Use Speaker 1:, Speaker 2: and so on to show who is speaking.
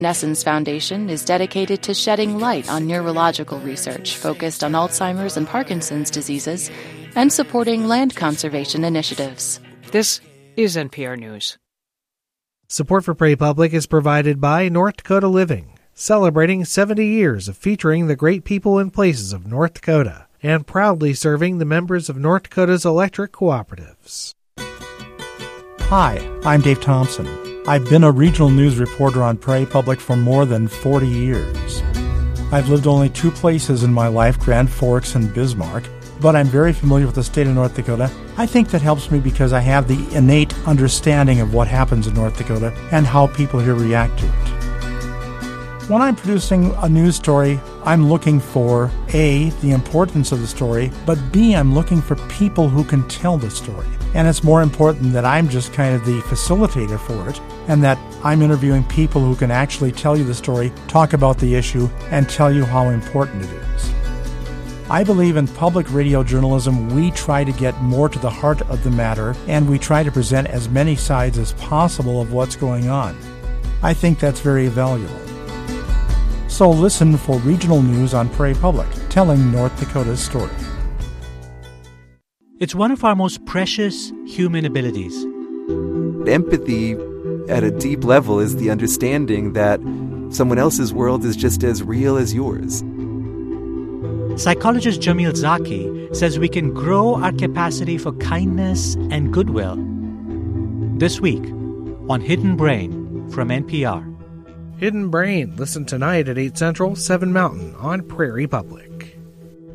Speaker 1: Nessens Foundation is dedicated to shedding light on neurological research focused on Alzheimer's and Parkinson's diseases and supporting land conservation initiatives.
Speaker 2: This is NPR News.
Speaker 3: Support for Prairie Public is provided by North Dakota Living, celebrating 70 years of featuring the great people and places of North Dakota, and proudly serving the members of North Dakota's electric cooperatives.
Speaker 4: Hi, I'm Dave Thompson. I've been a regional news reporter on Prairie Public for more than 40 years. I've lived only two places in my life, Grand Forks and Bismarck, but I'm very familiar with the state of North Dakota. I think that helps me because I have the innate understanding of what happens in North Dakota and how people here react to it. When I'm producing a news story, I'm looking for A, the importance of the story, but B, I'm looking for people who can tell the story. And it's more important that I'm just kind of the facilitator for it, and that I'm interviewing people who can actually tell you the story, talk about the issue, and tell you how important it is. I believe in public radio journalism, we try to get more to the heart of the matter, and we try to present as many sides as possible of what's going on. I think that's very valuable. So listen for regional news on Prairie Public, telling North Dakota's story.
Speaker 5: It's one of our most precious human abilities.
Speaker 6: Empathy at a deep level is the understanding that someone else's world is just as real as yours.
Speaker 5: Psychologist Jamil Zaki says we can grow our capacity for kindness and goodwill. This week on Hidden Brain from NPR.
Speaker 3: Hidden Brain. Listen tonight at 8 Central, 7 Mountain on Prairie Public.